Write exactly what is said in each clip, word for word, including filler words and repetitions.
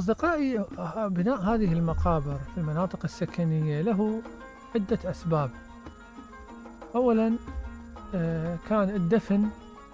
أصدقائي، بناء هذه المقابر في المناطق السكنية له عدة أسباب. أولا، آه، كان الدفن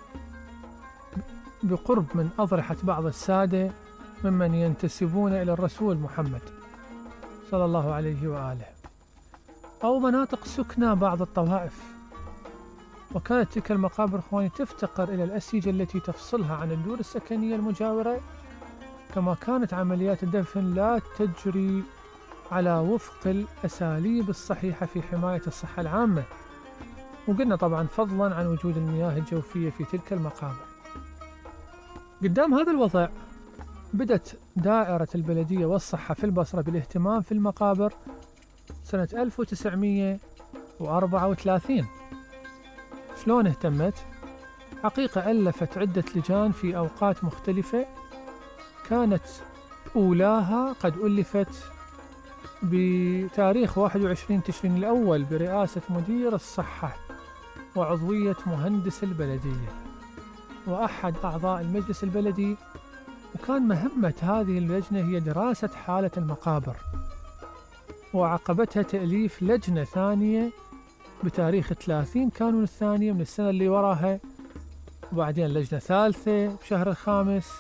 بقرب من أضرحة بعض السادة ممن ينتسبون إلى الرسول محمد صلى الله عليه وآله، أو مناطق سكنى بعض الطوائف، وكانت تلك المقابر إخواني تفتقر إلى الأسيجة التي تفصلها عن الدور السكنية المجاورة، كما كانت عمليات الدفن لا تجري على وفق الأساليب الصحيحة في حماية الصحة العامة، وقلنا طبعا فضلا عن وجود المياه الجوفية في تلك المقابر. قدام هذا الوضع بدت دائرة البلدية والصحة في البصرة بالاهتمام في المقابر سنة ألف وتسعمئة وأربعة وثلاثين. شلون اهتمت؟ حقيقة ألفت عدة لجان في أوقات مختلفة، كانت أولاها قد ألفت بتاريخ واحد وعشرين تشرين الأول برئاسة مدير الصحة وعضوية مهندس البلدية وأحد أعضاء المجلس البلدي، وكان مهمة هذه اللجنة هي دراسة حالة المقابر، وعقبتها تأليف لجنة ثانية بتاريخ ثلاثين كانون الثانية من السنة اللي وراها، وبعدين لجنة ثالثة بشهر الخامس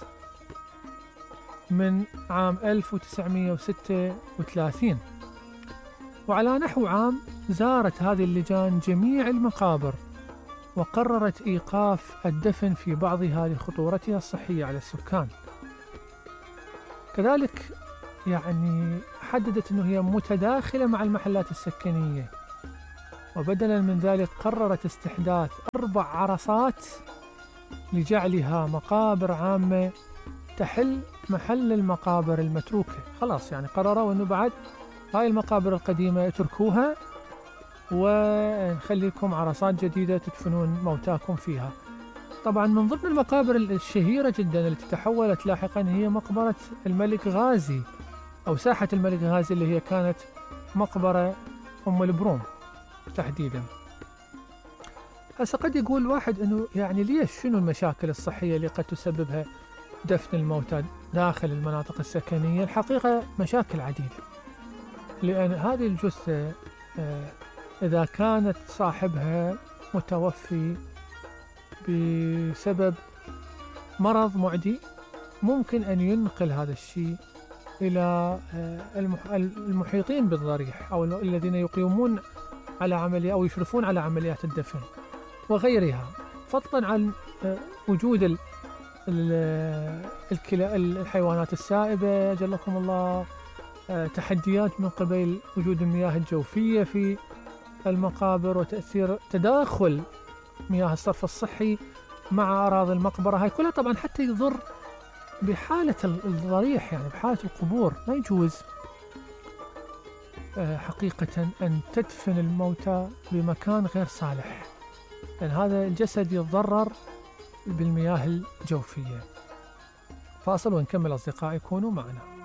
من عام ألف وتسعمئة وستة وثلاثين. وعلى نحو عام زارت هذه اللجان جميع المقابر وقررت إيقاف الدفن في بعضها لخطورتها الصحية على السكان. كذلك يعني حددت أنه هي متداخلة مع المحلات السكنية، وبدلا من ذلك قررت استحداث أربع عرصات لجعلها مقابر عامة تحل محل المقابر المتروكة. خلاص يعني قرروا أنه بعد هاي المقابر القديمة اتركوها ونخليكم عرصات جديدة تدفنون موتاكم فيها. طبعا من ضمن المقابر الشهيرة جدا التي تحولت لاحقا هي مقبرة الملك غازي أو ساحة الملك غازي، اللي هي كانت مقبرة أم البروم تحديدا. هسه قد يقول واحد أنه يعني ليش، شنو المشاكل الصحية اللي قد تسببها دفن الموتى داخل المناطق السكنية؟ الحقيقة مشاكل عديدة، لأن هذه الجثة إذا كانت صاحبها متوفي بسبب مرض معدي ممكن أن ينقل هذا الشيء إلى المحيطين بالضريح أو الذين يقيمون على عملية أو يشرفون على عمليات الدفن وغيرها، فضلا عن وجود الحيوانات السائبة جلكم الله، تحديات من قبل وجود المياه الجوفية في المقابر وتأثير تداخل مياه الصرف الصحي مع أراضي المقبرة. هاي كلها طبعا حتى يضر بحالة الضريح، يعني بحالة القبور ما يجوز حقيقة أن تدفن الموتى بمكان غير صالح، لأن هذا الجسد يتضرر بالمياه الجوفية. فاصل ونكمل أصدقائي، كونوا معنا.